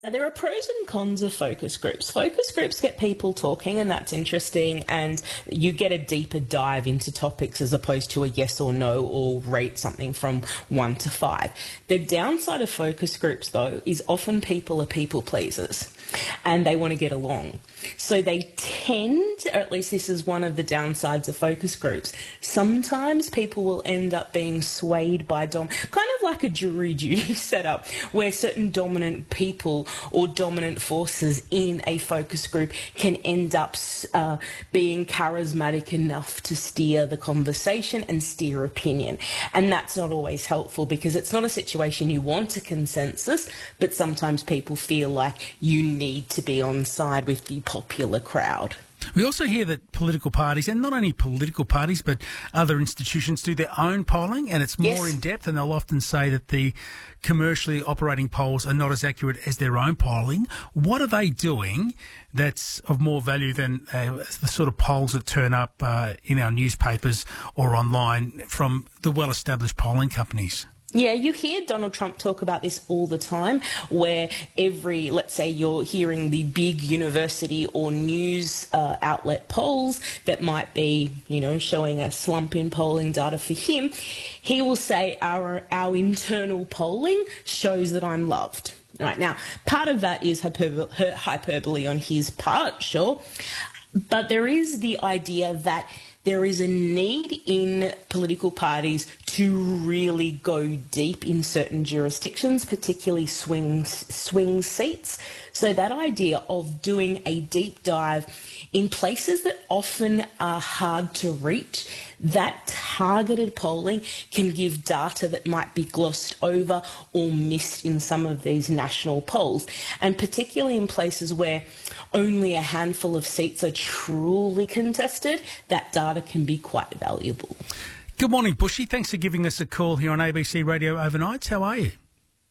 There are pros and cons of focus groups. Focus groups get people talking, and that's interesting, and you get a deeper dive into topics as opposed to a yes or no or rate something from 1 to 5. The downside of focus groups, though, is often people are people pleasers and they want to get along. So they tend, or at least this is one of the downsides of focus groups, sometimes people will end up being swayed by kind of like a jury duty setup, where certain dominant people or dominant forces in a focus group can end up being charismatic enough to steer the conversation and steer opinion. And that's not always helpful, because it's not a situation you want a consensus, but sometimes people feel like you need to be on side with the popular crowd. We also hear that political parties, and not only political parties, but other institutions do their own polling, and it's more in depth, and they'll often say that the commercially operating polls are not as accurate as their own polling. What are they doing that's of more value than the sort of polls that turn up in our newspapers or online from the well-established polling companies? Yeah, you hear Donald Trump talk about this all the time, where let's say you're hearing the big university or news outlet polls that might be, showing a slump in polling data for him. He will say our internal polling shows that I'm loved. Right, now, part of that is hyperbole on his part, sure, but there is the idea that there is a need in political parties to really go deep in certain jurisdictions, particularly swing seats. So that idea of doing a deep dive in places that often are hard to reach, that targeted polling can give data that might be glossed over or missed in some of these national polls. And particularly in places where only a handful of seats are truly contested, that data can be quite valuable. Good morning, Bushy. Thanks for giving us a call here on ABC Radio Overnights. How are you?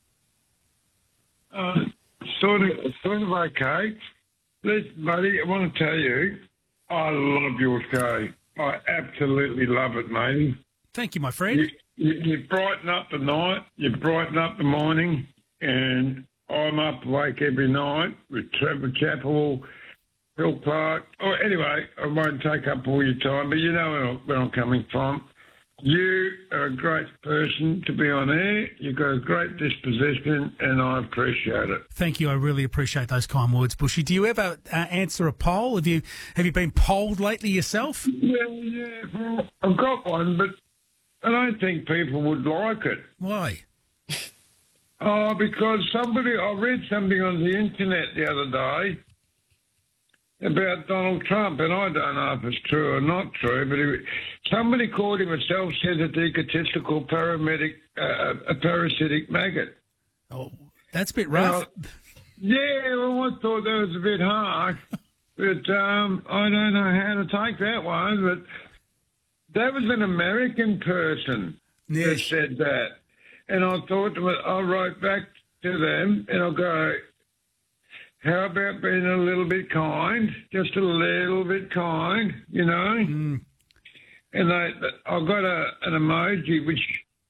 Sort of okay. Listen, buddy, I want to tell you, I love your show. I absolutely love it, matey. Thank you, my friend. You brighten up the night, you brighten up the morning, and I'm up awake every night with Trevor Chappell, Phil Clark. Oh, anyway, I won't take up all your time, but you know where I'm coming from. You are a great person to be on air. You've got a great disposition, and I appreciate it. Thank you. I really appreciate those kind words, Bushy. Do you ever answer a poll? Have you been polled lately yourself? Yeah. Well, I've got one, but I don't think people would like it. Why? Oh, because I read something on the internet the other day about Donald Trump, and I don't know if it's true or not true, but somebody called him a self-centered, egotistical, a parasitic maggot. Oh, that's a bit rough. Well, I thought that was a bit harsh, but I don't know how to take that one, but that was an American person that said that. And I thought, I wrote back to them, and I'll go, how about being a little bit kind, just a little bit kind, And I got an emoji which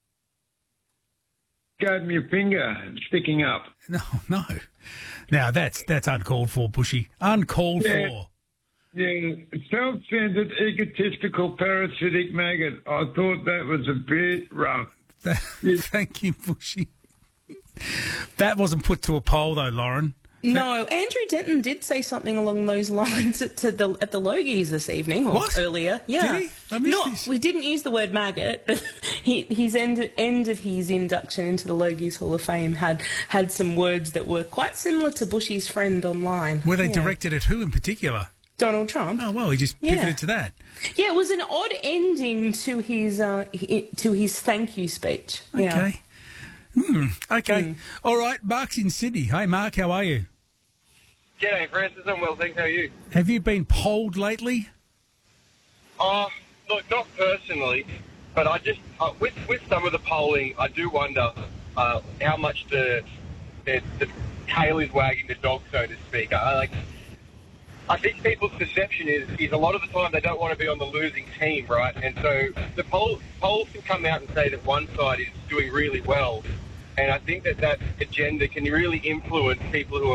gave me a finger sticking up. No. Now, that's uncalled for, Bushy. Uncalled for. Yeah, self-centered, egotistical, parasitic maggot. I thought that was a bit rough. Thank you, Bushy. That wasn't put to a poll, though, Lauren. No, Andrew Denton did say something along those lines at the Logies this evening or earlier. Yeah, did he? I missed this. We didn't use the word maggot, but his end of his induction into the Logies Hall of Fame had some words that were quite similar to Bushy's friend online. Were they directed at who in particular? Donald Trump. Oh well, he just pivoted to that. Yeah, it was an odd ending to his thank you speech. Okay. Yeah. Okay. All right, Mark's in Sydney. Hey, Mark, how are you? G'day, Francis. I'm well, thanks. How are you? Have you been polled lately? Look, not personally, but I just with some of the polling, I do wonder how much the tail is wagging the dog, so to speak. I think people's perception is a lot of the time they don't want to be on the losing team, right? And so the polls can come out and say that one side is doing really well, and I think that agenda can really influence people who are